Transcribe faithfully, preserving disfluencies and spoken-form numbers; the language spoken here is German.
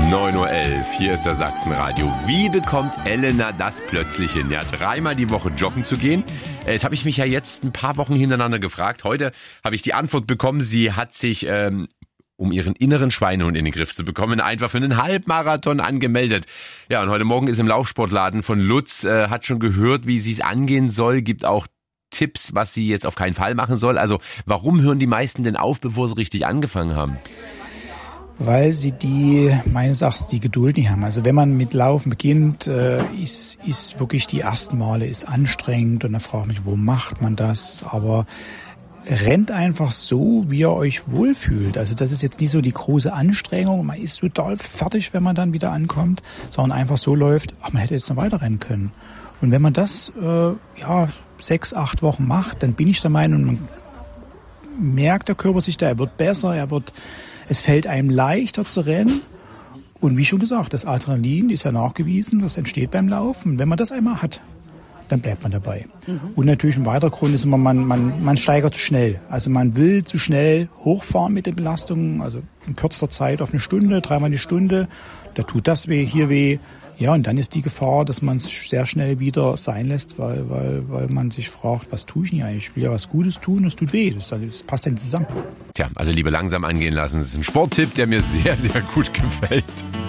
neun Uhr elf, hier ist das Sachsenradio. Wie bekommt Elena das plötzlich hin, ja, dreimal die Woche joggen zu gehen? Das habe ich mich ja jetzt ein paar Wochen hintereinander gefragt. Heute habe ich die Antwort bekommen, sie hat sich, ähm, um ihren inneren Schweinehund in den Griff zu bekommen, einfach für einen Halbmarathon angemeldet. Ja, und heute Morgen ist im Laufsportladen von Lutz, äh, hat schon gehört, wie sie es angehen soll, gibt auch Tipps, was sie jetzt auf keinen Fall machen soll. Also warum hören die meisten denn auf, bevor sie richtig angefangen haben? Weil sie die, meines Erachtens, die Geduld nicht haben. Also wenn man mit Laufen beginnt, äh, ist, ist wirklich die ersten Male ist anstrengend und dann frage ich mich, wo macht man das? Aber rennt einfach so, wie ihr euch wohlfühlt. Also das ist jetzt nicht so die große Anstrengung, man ist total fertig, wenn man dann wieder ankommt, sondern einfach so läuft, ach, man hätte jetzt noch weiter rennen können. Und wenn man das äh, ja sechs, acht Wochen macht, dann bin ich der Meinung, man merkt der Körper sich da, er wird besser, er wird, es fällt einem leichter zu rennen. Und wie schon gesagt, das Adrenalin ist ja nachgewiesen, das entsteht beim Laufen. Wenn man das einmal hat, dann bleibt man dabei. Mhm. Und natürlich ein weiterer Grund ist immer, man, man, man steigert zu schnell. Also man will zu schnell hochfahren mit den Belastungen, also in kürzester Zeit auf eine Stunde, dreimal eine Stunde. Da tut das weh, hier weh. Ja, und dann ist die Gefahr, dass man es sehr schnell wieder sein lässt, weil, weil, weil man sich fragt, was tue ich denn eigentlich? Ich will ja was Gutes tun, es tut weh. Das, das passt ja nicht zusammen. Tja, also lieber langsam angehen lassen. Das ist ein Sporttipp, der mir sehr, sehr gut gefällt.